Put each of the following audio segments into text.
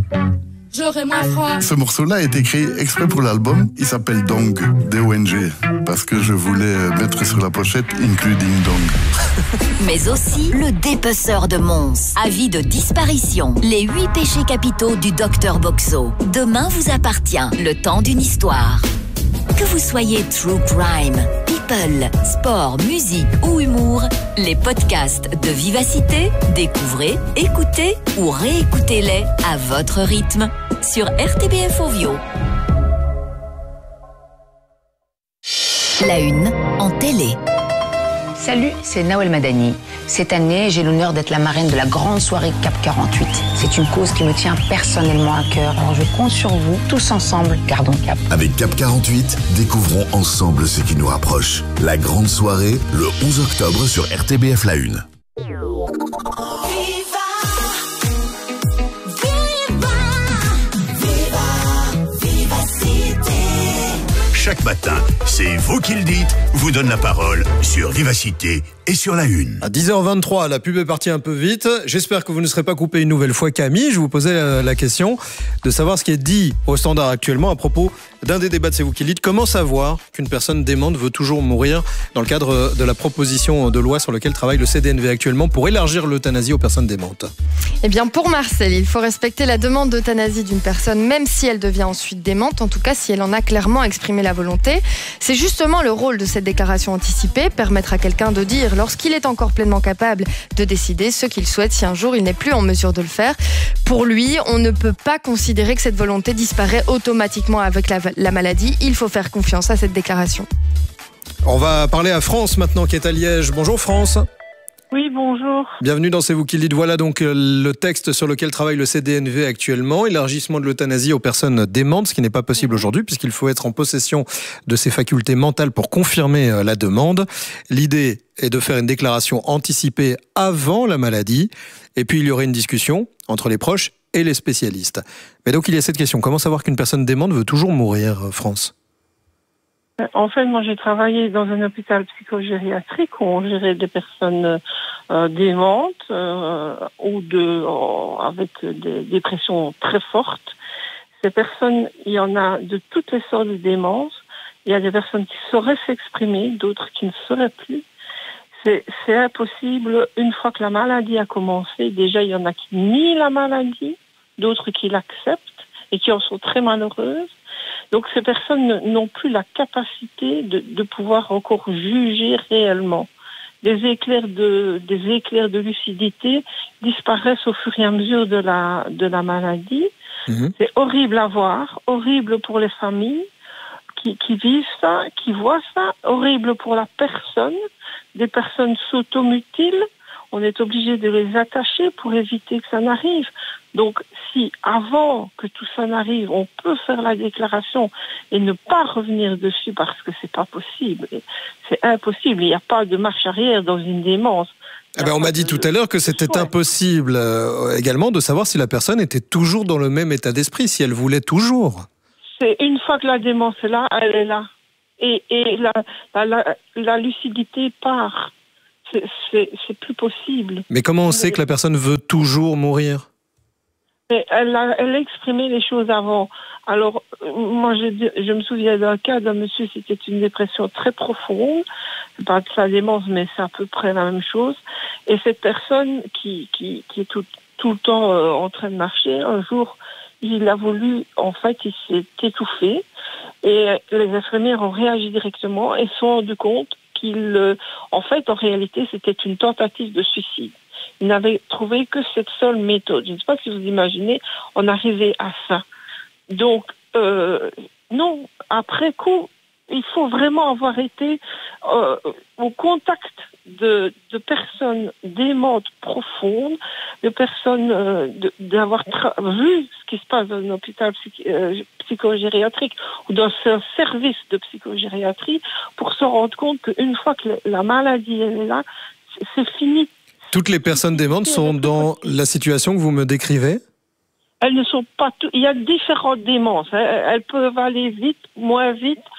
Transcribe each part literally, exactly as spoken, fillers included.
J'aurai moins froid. Ce morceau-là a été créé exprès pour l'album. Il s'appelle Dong, D O N G, parce que je voulais mettre sur la pochette Including Dong. Mais aussi le dépeceur de Mons. Avis de disparition. Les huit péchés capitaux du docteur Boxo. Demain vous appartient. Le temps d'une histoire. Que vous soyez true crime, people, sport, musique ou humour, les podcasts de Vivacité, découvrez, écoutez ou réécoutez-les à votre rythme sur R T B F Ovio. La une en télé. Salut, c'est Nawel Madani. Cette année, j'ai l'honneur d'être la marraine de la grande soirée CAP quarante-huit. C'est une cause qui me tient personnellement à cœur. Alors je compte sur vous, tous ensemble, gardons cap. Avec CAP quarante-huit, découvrons ensemble ce qui nous rapproche. La grande soirée, le onze octobre sur R T B F La Une. Chaque matin, c'est vous qui le dites, vous donne la parole sur Vivacité et sur La Une. À dix heures vingt-trois, la pub est partie un peu vite. J'espère que vous ne serez pas coupé une nouvelle fois, Camille. Je vous posais la question de savoir ce qui est dit au standard actuellement à propos d'un des débats de C'est vous qui le dites. Comment savoir qu'une personne démente veut toujours mourir dans le cadre de la proposition de loi sur laquelle travaille le C D N V actuellement pour élargir l'euthanasie aux personnes démentes? Eh bien, pour Marcel, il faut respecter la demande d'euthanasie d'une personne, même si elle devient ensuite démente, en tout cas si elle en a clairement exprimé la volonté. C'est justement le rôle de cette déclaration anticipée, permettre à quelqu'un de dire, lorsqu'il est encore pleinement capable de décider ce qu'il souhaite si un jour il n'est plus en mesure de le faire. Pour lui, on ne peut pas considérer que cette volonté disparaît automatiquement avec la, la maladie. Il faut faire confiance à cette déclaration. On va parler à France maintenant, qui est à Liège. Bonjour France. Oui, bonjour. Bienvenue dans C'est vous qui le dites. Voilà donc le texte sur lequel travaille le C D N V actuellement. Élargissement de l'euthanasie aux personnes démentes, ce qui n'est pas possible aujourd'hui puisqu'il faut être en possession de ses facultés mentales pour confirmer la demande. L'idée est de faire une déclaration anticipée avant la maladie. Et puis il y aurait une discussion entre les proches et les spécialistes. Mais donc il y a cette question. Comment savoir qu'une personne démente veut toujours mourir, France ? En fait, moi, j'ai travaillé dans un hôpital psychogériatrique où on gérait des personnes euh, démentes euh, ou de, euh, avec des dépressions très fortes. Ces personnes, il y en a de toutes les sortes de démences. Il y a des personnes qui sauraient s'exprimer, d'autres qui ne sauraient plus. C'est, c'est impossible. Une fois que la maladie a commencé, déjà, il y en a qui nient la maladie, d'autres qui l'acceptent et qui en sont très malheureuses. Donc ces personnes n'ont plus la capacité de, de pouvoir encore juger réellement. Des éclairs de, des éclairs de lucidité disparaissent au fur et à mesure de la, de la maladie. Mmh. C'est horrible à voir, horrible pour les familles qui, qui vivent ça, qui voient ça, horrible pour la personne. Des personnes s'automutilent, on est obligé de les attacher pour éviter que ça n'arrive. Donc, si avant que tout ça n'arrive, on peut faire la déclaration et ne pas revenir dessus parce que c'est pas possible, c'est impossible. Il n'y a pas de marche arrière dans une démence. Eh ben, on m'a dit tout à l'heure que c'était impossible euh, également de savoir si la personne était toujours dans le même état d'esprit, si elle voulait toujours. C'est une fois que la démence est là, elle est là. Et, et la, la, la, la lucidité part. C'est, c'est, c'est plus possible. Mais comment on sait que la personne veut toujours mourir ? Mais elle a, elle a exprimé les choses avant. Alors, moi, je, je me souviens d'un cas d'un monsieur, c'était une dépression très profonde. C'est pas de sa démence, mais c'est à peu près la même chose. Et cette personne qui, qui, qui est tout, tout le temps euh, en train de marcher, un jour, il a voulu, en fait, il s'est étouffé. Et les infirmières ont réagi directement et se sont rendu compte qu'il, euh, en fait, en réalité, c'était une tentative de suicide. Ils n'avaient trouvé que cette seule méthode. Je ne sais pas si vous imaginez, on arrivait à ça. Donc, euh, non, après coup, il faut vraiment avoir été euh, au contact de, de personnes démentes profondes, de personnes, euh, de, d'avoir tra- vu ce qui se passe dans un hôpital psych- euh, psychogériatrique ou dans un service de psychogériatrie pour se rendre compte qu'une fois que la maladie est là, c'est, c'est fini. Toutes les personnes démentes sont dans la situation que vous me décrivez ? Elles ne sont pas toutes. Il y a différentes démences. Elles peuvent aller vite, moins vite.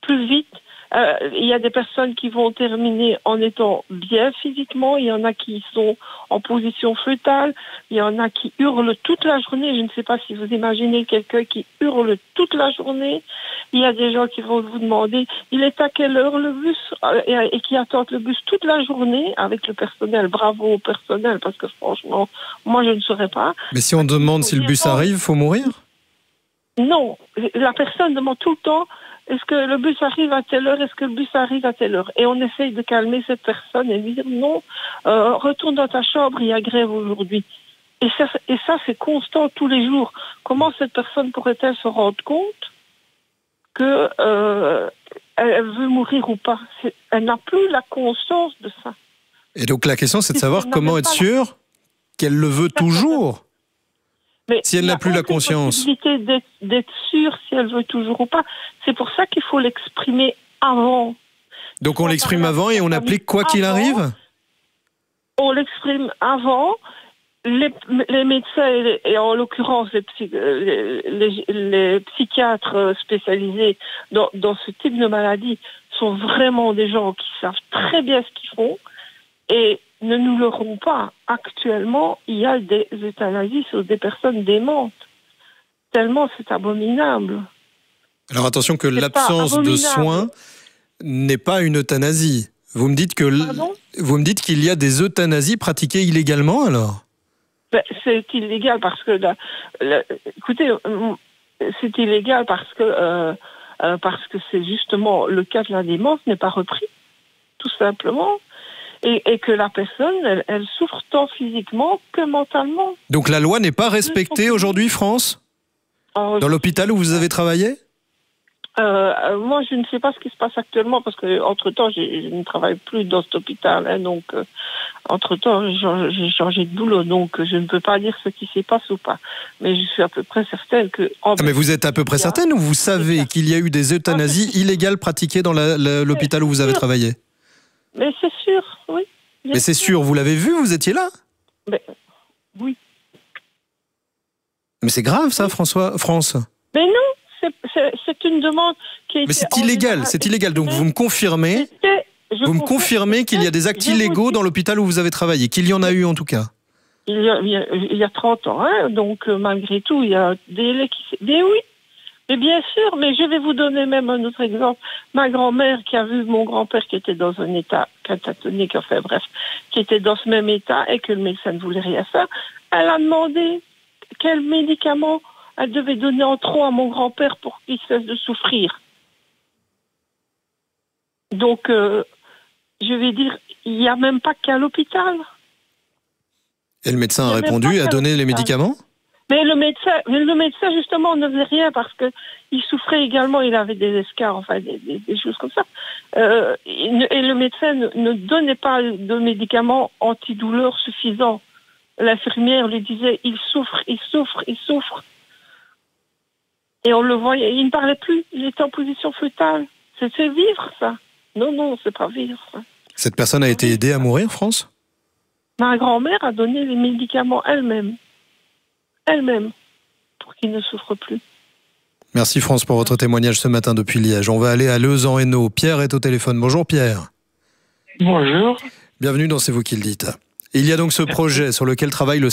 plus vite. Euh, il y a des personnes qui vont terminer en étant bien physiquement, il y en a qui sont en position fœtale, il y en a qui hurlent toute la journée. Je ne sais pas si vous imaginez quelqu'un qui hurle toute la journée. Il y a des gens qui vont vous demander il est à quelle heure le bus et, et qui attendent le bus toute la journée avec le personnel. Bravo au personnel, parce que franchement, moi je ne saurais pas. Mais si on demande si le bus arrive, faut mourir ? Non, la personne demande tout le temps est-ce que le bus arrive à telle heure, est-ce que le bus arrive à telle heure, et on essaye de calmer cette personne et lui dire non, euh, retourne dans ta chambre, il y a grève aujourd'hui. Et ça, et ça c'est constant tous les jours. Comment cette personne pourrait-elle se rendre compte que euh, elle veut mourir ou pas? C'est, elle n'a plus la conscience de ça. Et donc la question c'est de savoir comment être sûr qu'elle le veut toujours. Mais si elle n'a plus la conscience. Possibilité d'être, d'être sûre si elle veut toujours ou pas. C'est pour ça qu'il faut l'exprimer avant. Donc on l'exprime avant et on applique quoi qu'il arrive ? On l'exprime avant. Les, les médecins, et, les, et en l'occurrence les, psy, les, les, les psychiatres spécialisés dans, dans ce type de maladie, sont vraiment des gens qui savent très bien ce qu'ils font. Et ne nous leurrons pas, actuellement, il y a des euthanasies sur des personnes démentes. Tellement c'est abominable. Alors attention que c'est l'absence de soins n'est pas une euthanasie. Vous me dites que l... vous me dites qu'il y a des euthanasies pratiquées illégalement alors ? Ben, c'est illégal parce que la, la, écoutez, c'est illégal parce que euh, euh, parce que c'est justement le cas de la démence n'est pas repris, tout simplement. Et, et que la personne, elle, elle souffre tant physiquement que mentalement. Donc la loi n'est pas respectée aujourd'hui, France ? euh, Dans l'hôpital où vous avez travaillé ? euh, Moi, je ne sais pas ce qui se passe actuellement, parce qu'entre-temps, je ne travaille plus dans cet hôpital. Hein, donc, euh, entre-temps, j'ai changé de boulot, donc je ne peux pas dire ce qui s'y passe ou pas. Mais je suis à peu près certaine que... Ah, mais vous êtes à peu près certaine ou vous savez qu'il y a eu des euthanasies ah, illégales pratiquées dans la, la, l'hôpital où vous avez travaillé ? Mais c'est sûr, oui. Mais c'est sûr, vous l'avez vu, vous étiez là ? Mais, oui. Mais c'est grave ça, François, France. Mais non, c'est, c'est, c'est une demande qui est... Mais c'est illégal, général, c'est illégal. Donc vous me confirmez, vous me confirmez qu'il y a des actes illégaux dans l'hôpital où vous avez travaillé, qu'il y en a eu en tout cas. Il y a, il y a, il y a trente ans, hein, donc euh, malgré tout, il y a des... des oui. Mais bien sûr, mais je vais vous donner même un autre exemple. Ma grand-mère qui a vu mon grand-père qui était dans un état catatonique, enfin bref, qui était dans ce même état et que le médecin ne voulait rien faire, elle a demandé quel médicament elle devait donner en trop à mon grand-père pour qu'il cesse de souffrir. Donc, euh, je vais dire, il n'y a même pas qu'à l'hôpital. Et le médecin a répondu, a donné les médicaments ? Mais le médecin, le médecin justement ne faisait rien parce que il souffrait également, il avait des escarres, enfin des, des, des choses comme ça. Euh, et, et le médecin ne, ne donnait pas de médicaments antidouleurs suffisants. L'infirmière lui disait il souffre, il souffre, il souffre. Et on le voyait, il ne parlait plus, il était en position fœtale. C'est, c'est vivre ça. Non, non, c'est pas vivre ça. Cette personne a été aidée à mourir, France ? Ma grand-mère a donné les médicaments elle-même. Elle-même, pour qu'il ne souffre plus. Merci France pour votre témoignage ce matin depuis Liège. On va aller à Leuze-en-Hainaut. Pierre est au téléphone. Bonjour Pierre. Bonjour. Bienvenue dans C'est vous qui le dites. Et il y a donc ce projet sur lequel travaille le